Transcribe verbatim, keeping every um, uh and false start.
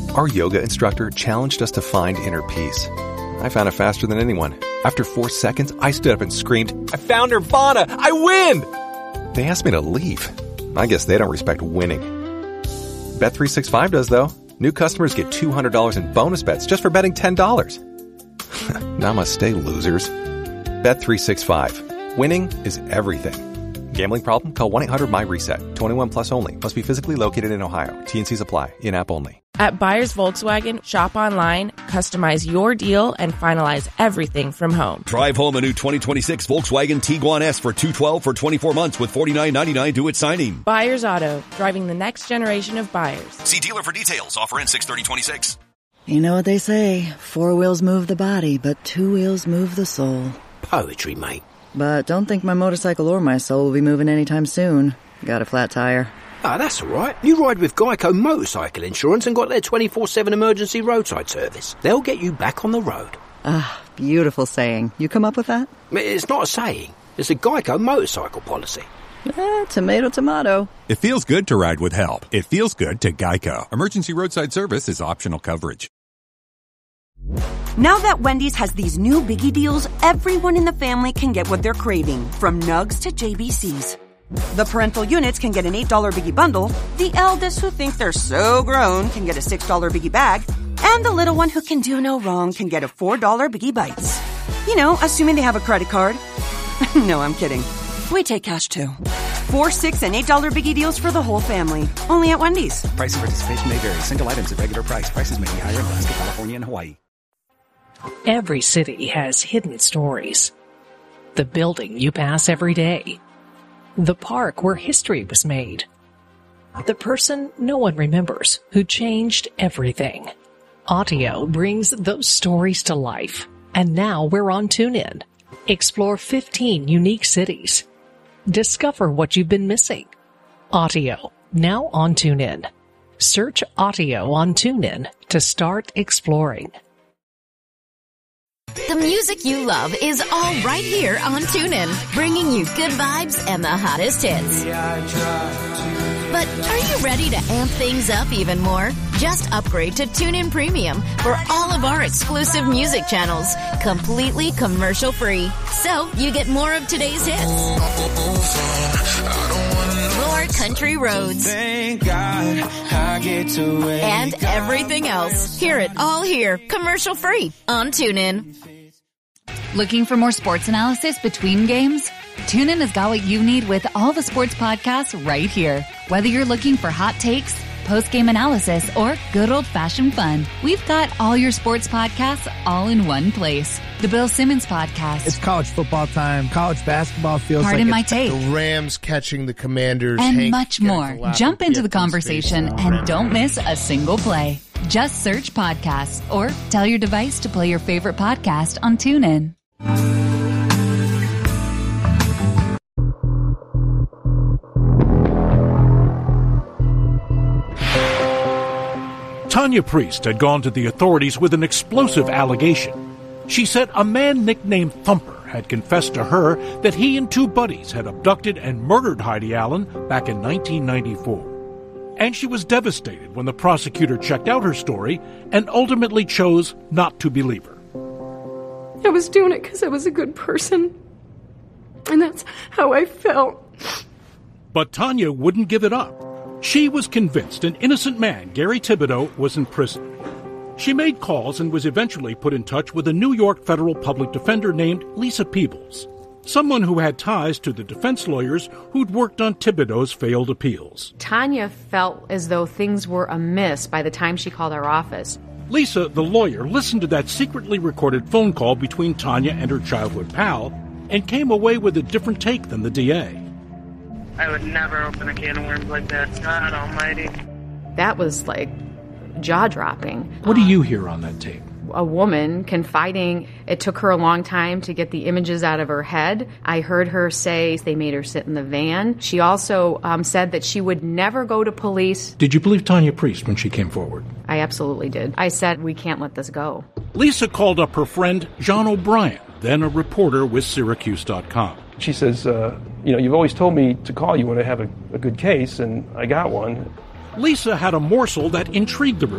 Our yoga instructor challenged us to find inner peace. I found it faster than anyone. After four seconds, I stood up and screamed, "I found Nirvana! I win!" They asked me to leave. I guess they don't respect winning. Bet three sixty-five does, though. New customers get two hundred dollars in bonus bets just for betting ten dollars. Namaste, losers. Bet three sixty-five. Winning is everything. Gambling problem? Call one eight hundred my reset. twenty-one plus only. Must be physically located in Ohio. T and Cs apply. In-app only. At Buyers Volkswagen, shop online, customize your deal, and finalize everything from home. Drive home a new twenty twenty-six Volkswagen Tiguan S for two hundred twelve dollars for twenty-four months with forty-nine ninety-nine due at signing. Buyers Auto, driving the next generation of buyers. See dealer for details. Offer ends six thirty twenty-six. You know what they say, four wheels move the body, but two wheels move the soul. Poetry, mate. But don't think my motorcycle or my soul will be moving anytime soon. Got a flat tire. Ah, that's all right. You ride with Geico Motorcycle Insurance and got their twenty-four seven emergency roadside service. They'll get you back on the road. Ah, beautiful saying. You come up with that? It's not a saying. It's a Geico motorcycle policy. Eh, tomato, tomato. It feels good to ride with help. It feels good to Geico. Emergency roadside service is optional coverage. Now that Wendy's has these new biggie deals, everyone in the family can get what they're craving, from Nugs to J B Cs. The parental units can get an eight dollar biggie bundle, the eldest who think they're so grown can get a six dollar biggie bag, and the little one who can do no wrong can get a four dollar biggie bites. You know, assuming they have a credit card. No, I'm kidding. We take cash too. Four, six, and eight dollar biggie deals for the whole family. Only at Wendy's. Price and participation may vary. Single items at regular price. Prices may be higher in Alaska, California, and Hawaii. Every city has hidden stories. The building you pass every day. The park where history was made. The person no one remembers who changed everything. Autio brings those stories to life. And now we're on TuneIn. Explore fifteen unique cities. Discover what you've been missing. Autio, now on TuneIn. Search Autio on TuneIn to start exploring. The music you love is all right here on TuneIn, bringing you good vibes and the hottest hits. But are you ready to amp things up even more? Just upgrade to TuneIn Premium for all of our exclusive music channels, completely commercial-free. So you get more of today's hits, more country roads, and everything else. Hear it all here, commercial-free on TuneIn. Looking for more sports analysis between games? TuneIn has got what you need with all the sports podcasts right here. Whether you're looking for hot takes, post-game analysis, or good old-fashioned fun, we've got all your sports podcasts all in one place. The Bill Simmons Podcast. It's college football time. College basketball feels Pardon like my take. The Rams catching the Commanders. And Hank much more. Jump into the conversation and don't miss a single play. Just search podcasts or tell your device to play your favorite podcast on TuneIn. Tanya Priest had gone to the authorities with an explosive allegation. She said a man nicknamed Thumper had confessed to her that he and two buddies had abducted and murdered Heidi Allen back in nineteen ninety-four. And she was devastated when the prosecutor checked out her story and ultimately chose not to believe her. I was doing it because I was a good person. And that's how I felt. But Tanya wouldn't give it up. She was convinced an innocent man, Gary Thibodeau, was in prison. She made calls and was eventually put in touch with a New York federal public defender named Lisa Peebles, someone who had ties to the defense lawyers who'd worked on Thibodeau's failed appeals. Tanya felt as though things were amiss by the time she called our office. Lisa, the lawyer, listened to that secretly recorded phone call between Tanya and her childhood pal and came away with a different take than the D A. I would never open a can of worms like that. God almighty. That was like jaw-dropping. What do you hear on that tape? A woman confiding it took her a long time to get the images out of her head. I heard her say they made her sit in the van. She also um, said that she would never go to police. Did you believe Tanya Priest when she came forward? I absolutely did. I said, we can't let this go. Lisa called up her friend John O'Brien, then a reporter with Syracuse dot com. She says, uh, you know, you've always told me to call you when I have a, a good case, and I got one. Lisa had a morsel that intrigued the